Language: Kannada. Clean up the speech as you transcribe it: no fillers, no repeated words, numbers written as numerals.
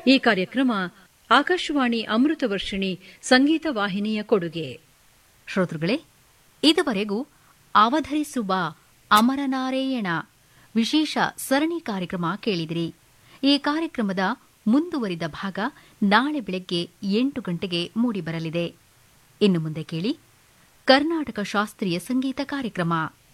ಈ ಕಾರ್ಯಕ್ರಮ ಆಕಾಶವಾಣಿ ಅಮೃತ ವರ್ಷಿಣಿ ಸಂಗೀತ ವಾಹಿನಿಯ ಕೊಡುಗೆ. ಶ್ರೋತೃಗಳೇ, ಇದುವರೆಗೂ ಅವಧರಿಸುವ ಅಮರನಾರಾಯಣ ವಿಶೇಷ ಸರಣಿ ಕಾರ್ಯಕ್ರಮ ಕೇಳಿದಿರಿ. ಈ ಕಾರ್ಯಕ್ರಮದ ಮುಂದುವರಿದ ಭಾಗ ನಾಳೆ ಬೆಳಗ್ಗೆ 8 ಗಂಟೆಗೆ ಮೂಡಿಬರಲಿದೆ. ಇನ್ನು ಮುಂದೆ ಕೇಳಿ ಕರ್ನಾಟಕ ಶಾಸ್ತ್ರೀಯ ಸಂಗೀತ ಕಾರ್ಯಕ್ರಮ.